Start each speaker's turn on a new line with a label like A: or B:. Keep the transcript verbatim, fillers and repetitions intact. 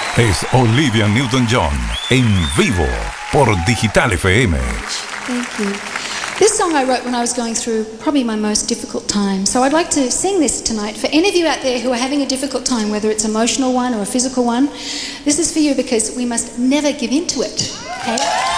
A: Es Olivia Newton-John en vivo por Digital F M.
B: Thank you. This song I wrote when I was going through probably my most difficult time. So I'd like to sing this tonight for any of you out there who are having a difficult time, whether it's an emotional one or a physical one. This is for you because we must never give in to it. Okay?